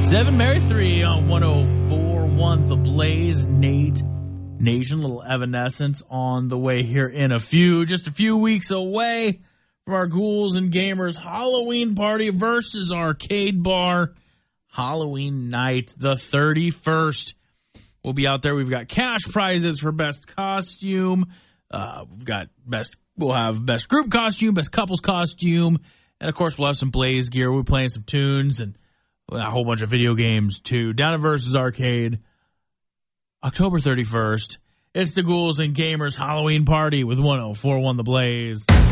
7 Mary 3 on 104.1 The Blaze. Nate Nation, little Evanescence on the way here in just a few weeks away from our Ghouls and Gamers Halloween party versus Arcade Bar Halloween night, the 31st. We'll be out there. We've got cash prizes for best costume. We'll have best group costume, best couples costume, and of course we'll have some Blaze gear. We're playing some tunes and a whole bunch of video games too. Down at Versus Arcade, October 31st. It's the Ghouls and Gamers Halloween party with 104.1 The Blaze.